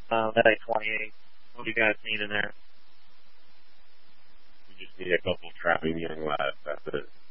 That A28. What do you guys need in there? We just need a couple trapping young lads. That's it.